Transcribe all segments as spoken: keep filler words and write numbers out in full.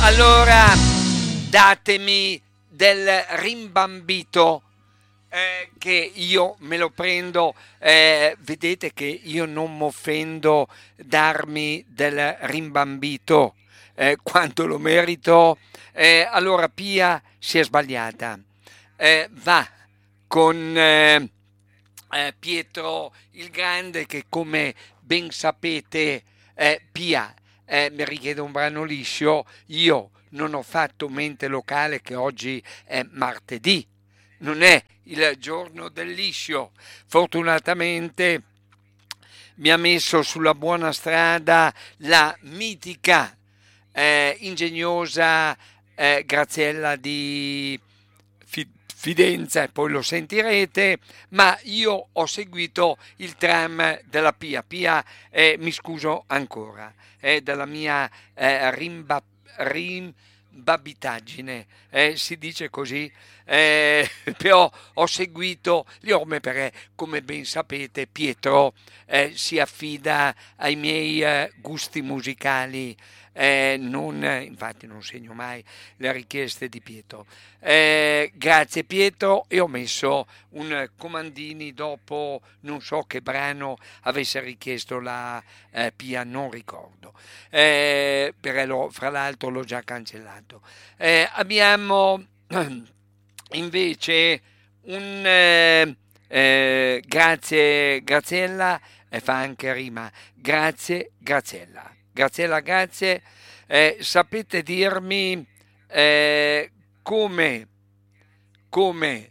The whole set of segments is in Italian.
Allora, datemi del rimbambito eh, che io me lo prendo. Eh, vedete che io non mi offendo darmi del rimbambito eh, quanto lo merito. Eh, allora Pia si è sbagliata. Eh, va con eh, eh, Pietro il Grande che, come ben sapete, eh, Pia eh, mi richiede un brano liscio. Io non ho fatto mente locale che oggi è martedì, non è il giorno del liscio. Fortunatamente mi ha messo sulla buona strada la mitica, eh, ingegnosa eh, Graziella di Fidenza, e poi lo sentirete, ma io ho seguito il tram della Pia. Pia, eh, mi scuso ancora, è della mia eh, rimba, rimbabitaggine, eh, si dice così, eh, però ho seguito le orme perché, come ben sapete, Pietro eh, si affida ai miei eh, gusti musicali. Eh, non, infatti non segno mai le richieste di Pietro. Eh, grazie Pietro, e ho messo un comandini dopo non so che brano avesse richiesto la eh, Pia, non ricordo, eh, perché lo, fra l'altro l'ho già cancellato. Eh, abbiamo invece un eh, eh, grazie Graziella, e fa anche rima, grazie Graziella. Graziella, grazie. Eh, sapete dirmi eh, come, come,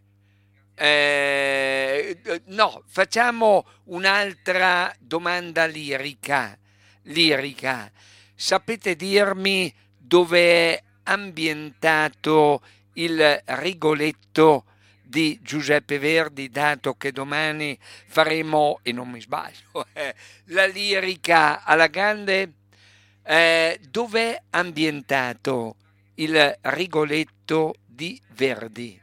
eh, no, facciamo un'altra domanda lirica, lirica. Sapete dirmi dove è ambientato il Rigoletto di Giuseppe Verdi, dato che domani faremo, e non mi sbaglio, eh, la lirica alla grande? Eh, dov'è ambientato il Rigoletto di Verdi?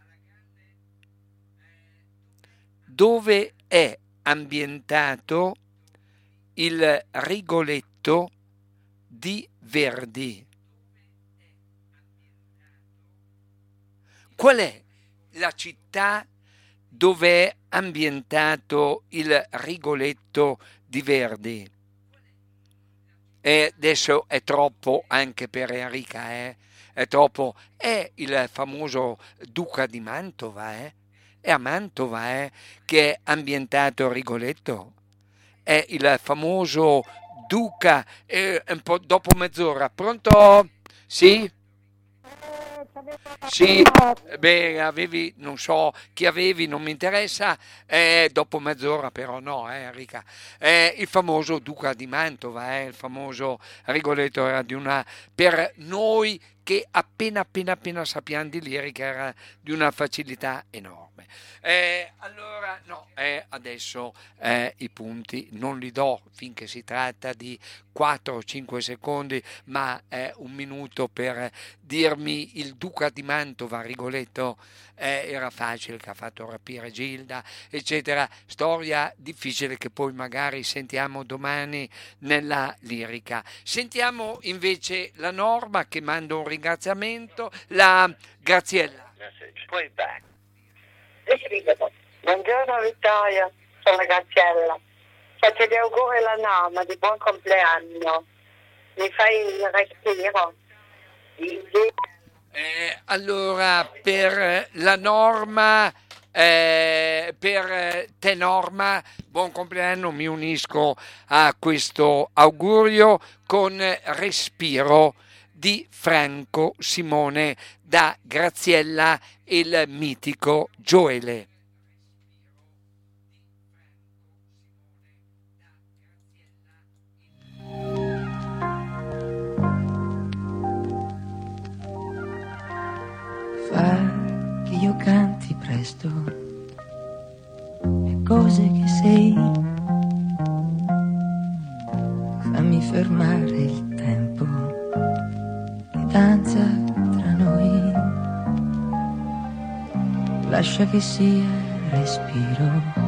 Dove è ambientato il Rigoletto di Verdi? Qual è la città dove è ambientato il Rigoletto di Verdi? E adesso è troppo anche per Enrica, eh? È troppo. È il famoso Duca di Mantova, eh? È a Mantova, eh? Che è ambientato il Rigoletto. È il famoso Duca. Eh, un po' dopo mezz'ora. Pronto? Sì? Sì, beh, avevi, non so chi avevi, non mi interessa, eh, dopo mezz'ora però no, eh, Enrica. Eh, il famoso Duca di Mantova, eh, il famoso Rigoletto era di una, per noi che appena appena appena sappiamo di lirica, era di una facilità enorme. Eh, allora, no, eh, adesso eh, i punti non li do finché si tratta di quattro o cinque secondi, ma eh, un minuto per dirmi il Duca di Mantova, Rigoletto, eh, era facile, che ha fatto rapire Gilda, eccetera. Storia difficile che poi magari sentiamo domani nella lirica. Sentiamo invece la Norma, che manda un ringraziamento, la Graziella. Poi back. Buongiorno Vittorio, sono la Graziella. Faccio gli auguri alla Norma di buon compleanno. Mi fai il respiro? Eh, allora, per la Norma, eh, per te Norma, buon compleanno, mi unisco a questo augurio con Respiro di Franco Simone, da Graziella e il mitico Gioele. Fa che io canti presto le cose che sei, fammi fermare il tempo che danza tra noi, lascia che sia respiro